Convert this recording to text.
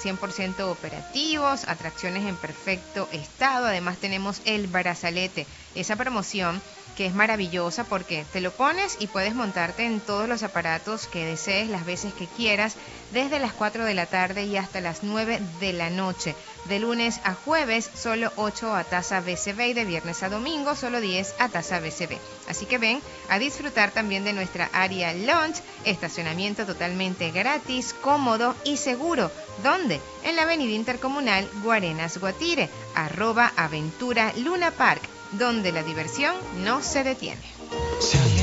100% operativos, atracciones en perfecto estado. Además tenemos el brazalete, esa promoción que es maravillosa porque te lo pones y puedes montarte en todos los aparatos que desees las veces que quieras, desde las 4 de la tarde y hasta las 9 de la noche. De lunes a jueves, solo 8 a tasa BCB y de viernes a domingo, solo 10 a tasa BCB. Así que ven a disfrutar también de nuestra área lounge, estacionamiento totalmente gratis, cómodo y seguro. ¿Dónde? En la avenida intercomunal Guarenas Guatire, @Aventura Luna Park, donde la diversión no se detiene.